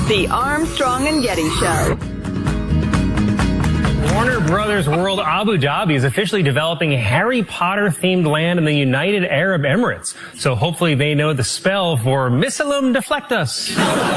The Armstrong and Getty Show. Warner Brothers World Abu Dhabi is officially developing Harry Potter-themed land in the United Arab Emirates. So hopefully they know the spell for Missalum Deflectus.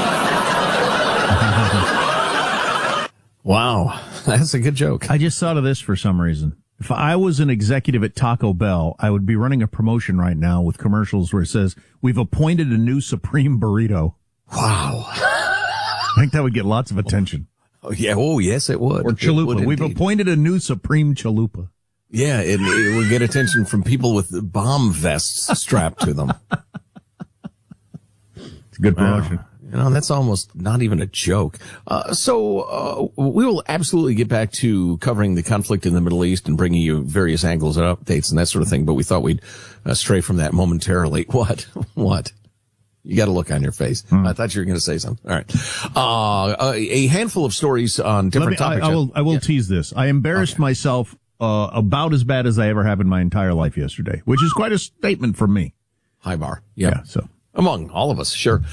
Wow, that's a good joke. I just thought of this for some reason. If I was an executive at Taco Bell, I would be running a promotion right now with commercials where it says, "We've appointed a new Supreme Burrito." Wow. I think that would get lots of attention. Oh, yeah. Oh, yes, it would. Or chalupa. We've indeed. appointed a new Supreme Chalupa. Yeah, it would get attention from people with bomb vests strapped to them. It's a good promotion. Wow. You know, that's almost not even a joke. So we will absolutely get back to covering the conflict in the Middle East and bringing you various angles and updates and that sort of thing. But we thought we'd stray from that momentarily. What? You got a look on your face. I thought you were going to say something. All right. A handful of stories on different topics. I will tease this. I embarrassed myself about as bad as I ever have in my entire life yesterday, which is quite a statement from me. High bar. Yep. Yeah. So. Among all of us, sure.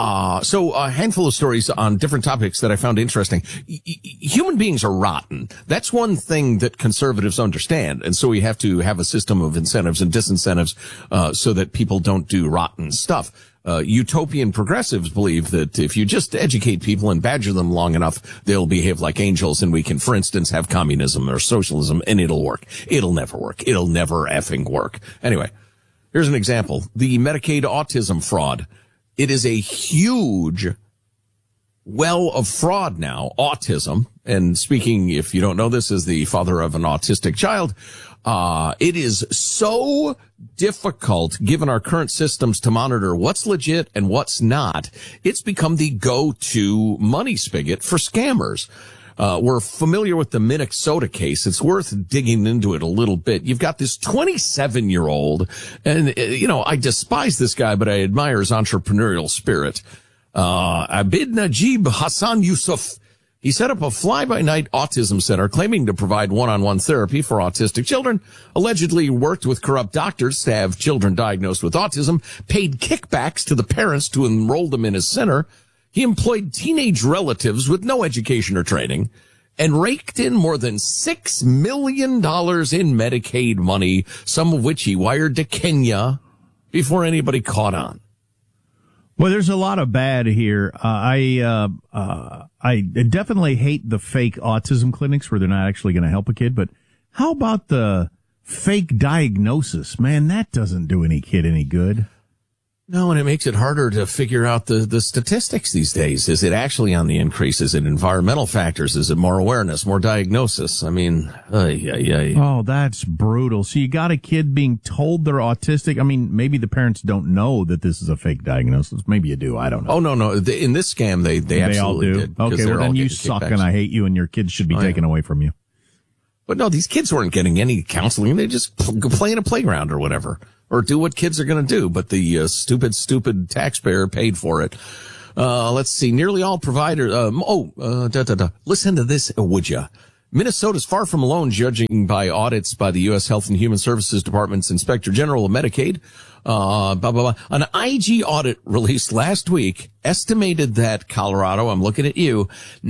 So a handful of stories on different topics that I found interesting. Human beings are rotten. That's one thing that conservatives understand. And so we have to have a system of incentives and disincentives, so that people don't do rotten stuff. Utopian progressives believe that if you just educate people and badger them long enough, they'll behave like angels and we can, for instance, have communism or socialism and it'll work. It'll never work. It'll never effing work. Anyway. Here's an example. The Medicaid autism fraud. It is a huge well of fraud now, autism. And speaking, if you don't know this, as the father of an autistic child, it is so difficult, given our current systems, to monitor what's legit and what's not. It's become the go-to money spigot for scammers. We're familiar with the Minnesota case. It's worth digging into it a little bit. You've got this 27-year-old, and, I despise this guy, but I admire his entrepreneurial spirit. Abid Najib Hassan Yusuf. He set up a fly-by-night autism center claiming to provide one-on-one therapy for autistic children, allegedly worked with corrupt doctors to have children diagnosed with autism, paid kickbacks to the parents to enroll them in his center. He employed teenage relatives with no education or training and raked in more than $6 million in Medicaid money, some of which he wired to Kenya before anybody caught on. Well, there's a lot of bad here. I definitely hate the fake autism clinics where they're not actually going to help a kid. But how about the fake diagnosis? Man, that doesn't do any kid any good. No, and it makes it harder to figure out the statistics these days. Is it actually on the increase? Is it environmental factors? Is it more awareness, more diagnosis? I mean, Oh, that's brutal. So you got a kid being told they're autistic. I mean, maybe the parents don't know that this is a fake diagnosis. Maybe you do. I don't know. Oh, no. In this scam, they absolutely all do. did. Okay, well, then you suck and I hate you and your kids should be taken away from you. But no, these kids weren't getting any counseling. They just play in a playground or whatever. Or do what kids are going to do, but the stupid taxpayer paid for it. Let's see. Nearly all providers. Listen to this, would ya? Minnesota's far from alone, judging by audits by the U.S. Health and Human Services Department's Inspector General of Medicaid. An IG audit released last week estimated that Colorado, I'm looking at you,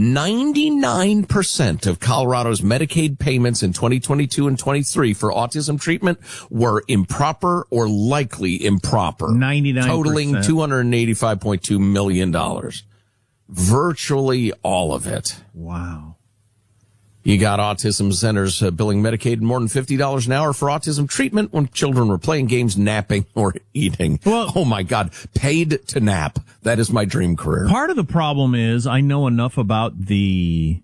99% of Colorado's Medicaid payments in 2022 and 23 for autism treatment were improper or likely improper. 99%. Totaling $285.2 million. Virtually all of it. Wow. You got autism centers billing Medicaid more than $50 an hour for autism treatment when children were playing games, napping, or eating. Well, oh, my God. Paid to nap. That is my dream career. Part of the problem is I know enough about the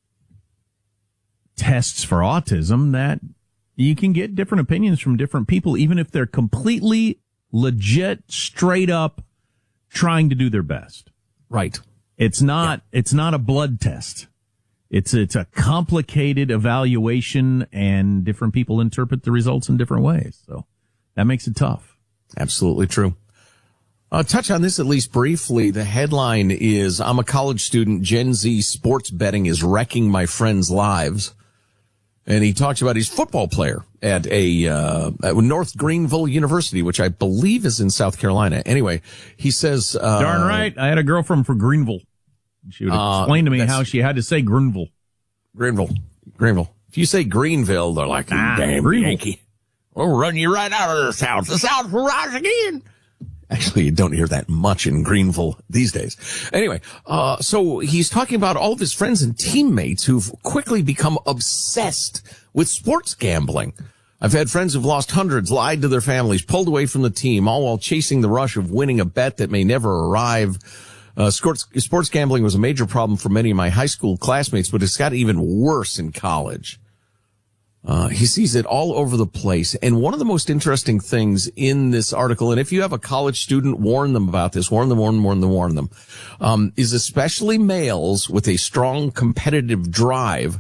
tests for autism that you can get different opinions from different people, even if they're completely legit, straight up trying to do their best. Right. It's not a blood test. It's a complicated evaluation, and different people interpret the results in different ways. So that makes it tough. Absolutely true. Touch on this at least briefly. The headline is, I'm a college student. Gen Z sports betting is wrecking my friends' lives. And he talks about his football player at at North Greenville University, which I believe is in South Carolina. Anyway, he says, darn right. I had a girlfriend from Greenville. She would explain to me how she had to say Greenville. Greenville. If you say Greenville, they're like, damn Greenville. Yankee. We'll run you right out of the South. The South will rise again. Actually, you don't hear that much in Greenville these days. Anyway, so he's talking about all of his friends and teammates who've quickly become obsessed with sports gambling. I've had friends who've lost hundreds, lied to their families, pulled away from the team, all while chasing the rush of winning a bet that may never arrive. Sports gambling was a major problem for many of my high school classmates, but it's got even worse in college. He sees it all over the place. And one of the most interesting things in this article, and if you have a college student, warn them about this, warn them, is especially males with a strong competitive drive.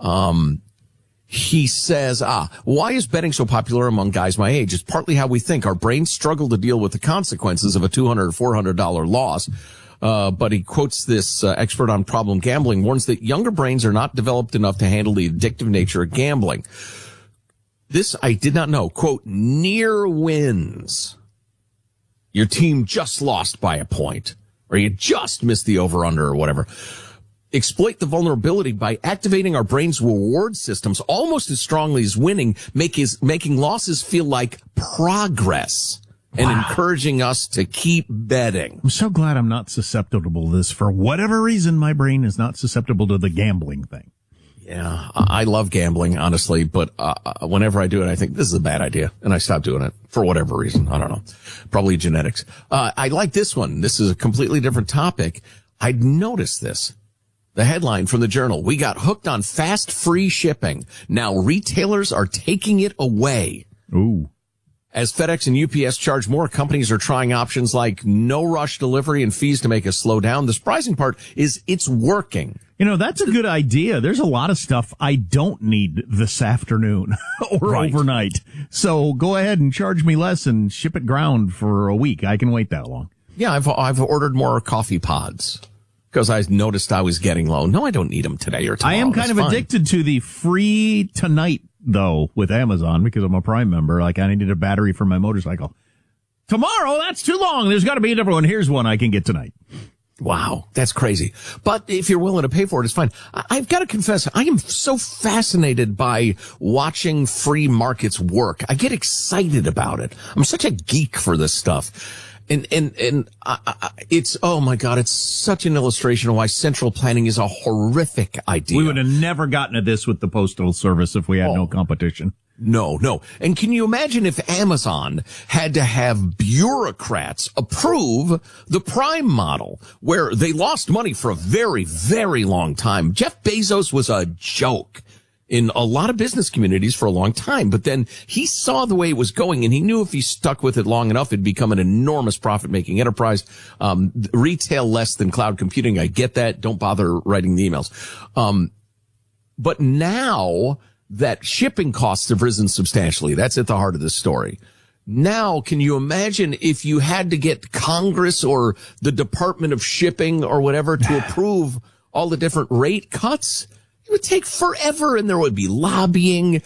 He says, why is betting so popular among guys my age? It's partly how we think. Our brains struggle to deal with the consequences of a $200 or $400 loss. But he quotes this expert on problem gambling, warns that younger brains are not developed enough to handle the addictive nature of gambling. This I did not know. Quote, near wins. Your team just lost by a point, or you just missed the over-under or whatever. Exploit the vulnerability by activating our brain's reward systems almost as strongly as winning, making losses feel like progress. And encouraging us to keep betting. I'm so glad I'm not susceptible to this. For whatever reason, my brain is not susceptible to the gambling thing. Yeah, I love gambling, honestly, but whenever I do it, I think this is a bad idea, and I stop doing it for whatever reason. I don't know. Probably genetics. I like this one. This is a completely different topic. I'd noticed this. The headline from the Journal, we got hooked on fast free shipping. Now retailers are taking it away. Ooh. As FedEx and UPS charge more, companies are trying options like no rush delivery and fees to make us slow down. The surprising part is it's working. You know, that's a good idea. There's a lot of stuff I don't need this afternoon or overnight. So go ahead and charge me less and ship it ground for a week. I can wait that long. Yeah, I've ordered more coffee pods because I noticed I was getting low. No, I don't need them today or tomorrow. I am kind of addicted to the free tonight, though, with Amazon, because I'm a Prime member. Like, I needed a battery for my motorcycle. Tomorrow, that's too long. There's got to be a different one. Here's one I can get tonight. Wow, that's crazy. But if you're willing to pay for it, it's fine. I've got to confess, I am so fascinated by watching free markets work. I get excited about it. I'm such a geek for this stuff. And it's, oh my God, it's such an illustration of why central planning is a horrific idea. We would have never gotten to this with the Postal Service if we had no competition. No. And can you imagine if Amazon had to have bureaucrats approve the Prime model, where they lost money for a very, very long time? Jeff Bezos was a joke in a lot of business communities for a long time, but then he saw the way it was going, and he knew if he stuck with it long enough, it'd become an enormous profit-making enterprise. Retail less than cloud computing. I get that. Don't bother writing the emails. But now that shipping costs have risen substantially, that's at the heart of this story. Now, can you imagine if you had to get Congress or the Department of Shipping or whatever to approve all the different rate cuts? It would take forever, and there would be lobbying,